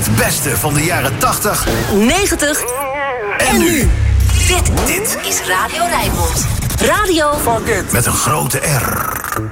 Het beste van de jaren 80, 90 en nu. Dit is Radio Rijnmond. Radio Met een grote R.